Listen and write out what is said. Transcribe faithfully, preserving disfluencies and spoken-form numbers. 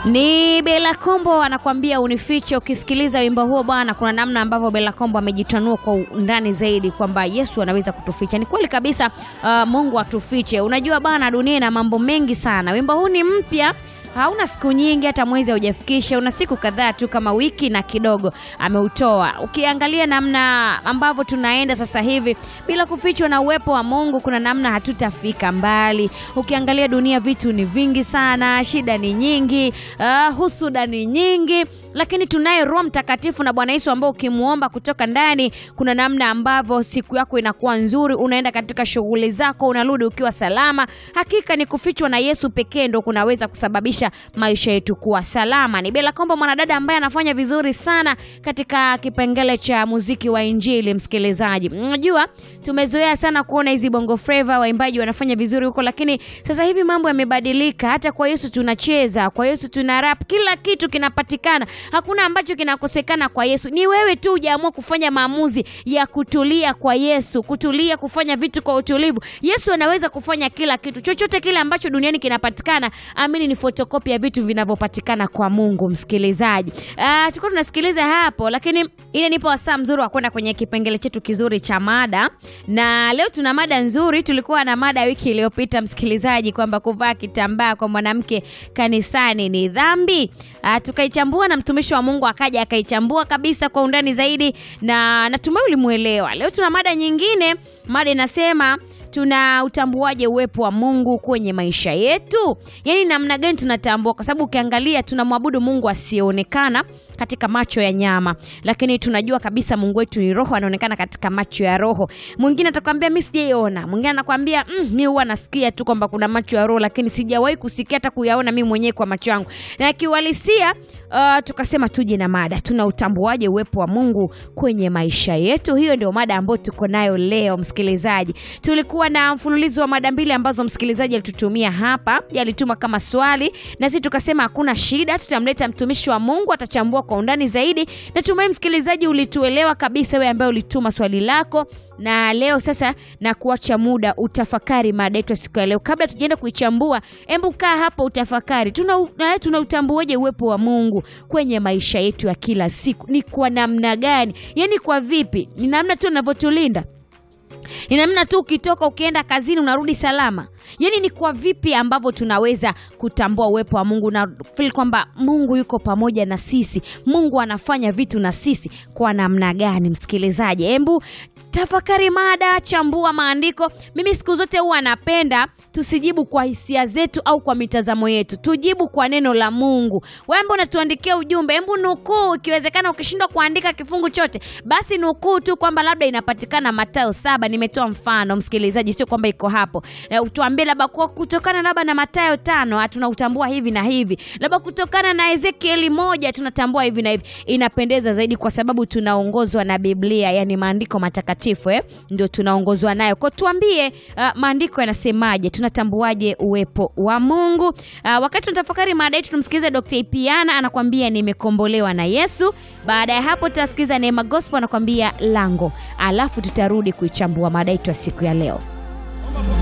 Ni Bella Kombo anakuambia unifiche. Ukisikiliza wimbo huo bwana, kuna namna ambavyo Bella Kombo amejitanua kwa undani zaidi kwamba Yesu anaweza kutuficha. Ni kweli kabisa, uh, Mungu atufiche. Unajua bwana, dunia ina mambo mengi sana. Wimbo huu ni mpya, hauna siku nyingi, hata mwezi haujafikisha, una siku kadhaa tu, kama wiki na kidogo ameutoa. Ukiangalia namna ambavyo tunaenda sasa hivi bila kufichwa na uwepo wa Mungu, kuna namna hatutafika mbali. Ukiangalia dunia, vitu ni vingi sana, shida ni nyingi, uh, husuda ni nyingi, lakini tunaye Roho Mtakatifu na Bwana Yesu ambao ukimuomba kutoka ndani, kuna namna ambavyo siku yako inakuwa nzuri, unaenda katika shughuli zako, unarudi ukiwa salama. Hakika ni kufichwa na Yesu pekee ndio kunaweza kusababisha maisha yetu kuwa salama. Ni Bella Kombo, mwanadada ambaye anafanya vizuri sana katika kipengele cha muziki wa Injili. Msikilizaji, unajua tumezoea sana kuona hizi bongo flava waimbaji wanafanya vizuri huko, lakini sasa hivi mambo yamebadilika. Hata kwa Yesu tunacheza, kwa Yesu tuna rap, kila kitu kinapatikana. Hakuna ambacho kinakosekana kwa Yesu. Ni wewe tu hujaamua kufanya maamuzi ya kutulia kwa Yesu, kutulia, kufanya vitu kwa utulivu. Yesu anaweza kufanya kila kitu. Chochote kile ambacho duniani kinapatikana, amini ni fotokopi ya vitu vinavyopatikana kwa Mungu. Msikilizaji, ah, tulikuwa tunasikiliza hapo, lakini ile nipo wasaa mzuri wa kwenda kwenye kipengele chetu kizuri cha mada. Na leo tuna mada nzuri. Tulikuwa na mada wiki iliyopita, msikilizaji, kwamba kuvaa kitambaa kwa mwanamke kanisani ni dhambi. Ah, tukaichambua na mtumishi wa Mungu akaja akaichambua kabisa kwa undani zaidi, na natumai ulimuelewa. Leo tuna mada nyingine. Mada inasema, tuna utambuaje uwepo wa Mungu kwenye maisha yetu? Yaani namna gani tunatambua? Kwa sababu ukiangalia tunamwabudu Mungu asionekana katika macho ya nyama, lakini tunajua kabisa Mungu wetu ni roho, anaonekana katika macho ya roho. Mwingine atakwambia mimi sijaiona, mwingine anakuambia mm, mimi huwa nasikia tu kwamba kuna macho ya roho, lakini sijawahi kusikia hata kuyaona mimi mwenyewe kwa macho yangu. Na kiuhalisia, uh, tukasema tuje na mada, tuna utambuaje uwepo wa Mungu kwenye maisha yetu? Hiyo ndio mada ambayo tuko nayo leo, msikilizaji. Tulikuwa na mfululizo wa mada mbili ambazo msikilizaji alitutumia hapa, yalituma kama swali, na sisi tukasema hakuna shida, tutamleta mtumishi wa Mungu atachambua kwa undani zaidi. Natumai msikilizaji ulituelewa kabisa, wewe ambaye ulituma swali lako. Na leo sasa na kuacha muda utafakari mada yetu siku ya leo. Kabla tujaenda kuichambua, hebu kaa hapo utafakari. Tuna tuna utambuaje uwepo wa Mungu kwenye maisha yetu ya kila siku? Ni kwa namna gani? Yaani kwa vipi? Ni namna tu unavyotulinda? Ni namna tu ukitoka ukienda kazini unarudi salama? Yaani ni kwa vipi ambavyo tunaweza kutambua uwepo wa Mungu na feel kwamba Mungu yuko pamoja na sisi, Mungu anafanya vitu na sisi kwa namna gani? Msikilizaji, hebu tafakari mada, chambua maandiko. Mimi siku zote huwa napenda tusijibu kwa hisia zetu au kwa mitazamo yetu, tujibu kwa neno la Mungu. Wewe ambao unatuandikia ujumbe, hebu nukuu. Ikiwezekana ukishindwa kuandika kifungu chote, basi nukuu tu kwamba labda inapatikana Mathayo saba. Nimetoa mfano, msikilizaji, sio kwamba iko hapo. E, utuambie labda kwa kutokana labda na Mathayo tano tunautambua hivi na hivi, labda kutokana na Ezekieli moja tunatambua hivi na hivi. Inapendeza zaidi kwa sababu tunaongozwa na Biblia, yani maandiko matakatifu, eh, ndio tunaongozwa nayo. Kwa tuambie, uh, maandiko yanasemaje? Tunatambuaje uwepo wa Mungu? Uh, wakati tunatafakari mada yetu, tumsikilize Doctor Ipiana anakuambia nimekombolewa na Yesu. Baada ya hapo tutasikiza Neema Gospel anakuambia lango. Alafu tutarudi kuichambua mada yetu ya siku ya leo.